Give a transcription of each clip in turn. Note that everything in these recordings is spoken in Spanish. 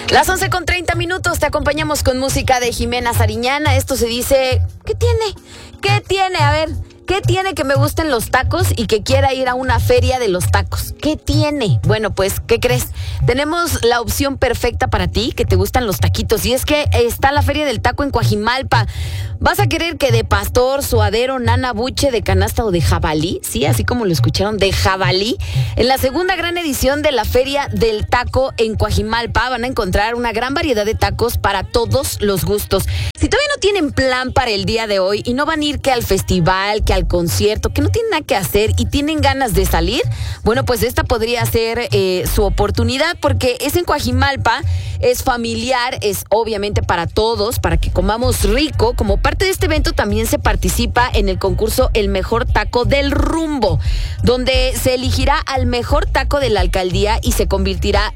Las 11:30, te acompañamos con música de Jimena Sariñana. Esto se dice, ¿qué tiene? ¿Qué tiene? A ver, ¿qué tiene que me gusten los tacos y que quiera ir a una feria de los tacos? ¿Qué tiene? Bueno, pues, ¿qué crees? Tenemos la opción perfecta para ti, que te gustan los taquitos. Y es que está la Feria del Taco en Coajimalpa. ¿Vas a querer que de pastor, suadero, nana, buche, de canasta o de jabalí? Sí, así como lo escucharon, de jabalí. En la segunda gran edición de la Feria del Taco en Coajimalpa van a encontrar una gran variedad de tacos para todos los gustos. Si todavía no tienen plan para el día de hoy y no van a ir que al festival, que al concierto, que no tienen nada que hacer y tienen ganas de salir, bueno, pues esta podría ser su oportunidad, porque es en Coajimalpa, es familiar, es obviamente para todos, para que comamos rico. Como parte de este evento también se participa en el concurso El Mejor Taco del Rumbo, donde se elegirá al mejor taco de la alcaldía y se convertirá,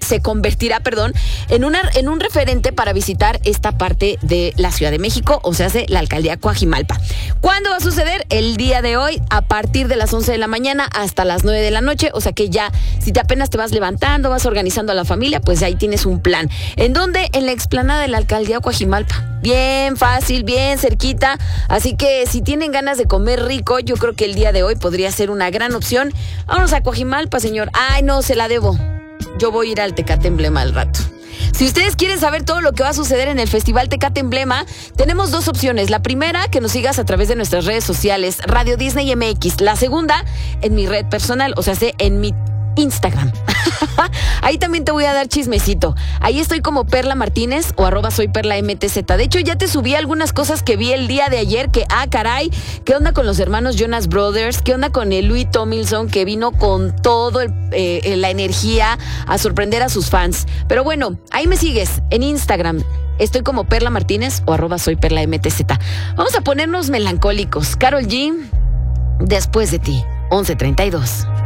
en un referente para visitar esta parte de la Ciudad de México, o sea, la alcaldía Coajimalpa. ¿Cuándo va a suceder? El día de hoy, a partir de las 11 de la mañana hasta las 9 de la noche, o sea que ya, si te apenas te vas levantando, vas organizando a la familia, pues ahí tienes un plan. ¿En dónde? En la explanada de la alcaldía Coajimalpa. Bien fácil, bien cerquita, así que si tienen ganas de comer rico, yo creo que el día de hoy podría ser una gran opción. Vámonos a Coajimalpa, señor. Ay, no, se la debo. Yo voy a ir al Tecate Emblema al rato. Si ustedes quieren saber todo lo que va a suceder en el Festival Tecate Emblema, tenemos dos opciones. La primera, que nos sigas a través de nuestras redes sociales, Radio Disney MX. La segunda, en mi red personal, o sea, en mi Instagram. Ahí también te voy a dar chismecito. Ahí estoy como Perla Martínez o @soyperlamtz. De hecho, ya te subí algunas cosas que vi el día de ayer que, caray, ¿qué onda con los hermanos Jonas Brothers? ¿Qué onda con el Louis Tomlinson, que vino con todo la energía a sorprender a sus fans? Pero bueno, ahí me sigues en Instagram. Estoy como Perla Martínez o @soyperlamtz. Vamos a ponernos melancólicos. Karol G, Después de ti, 11:32.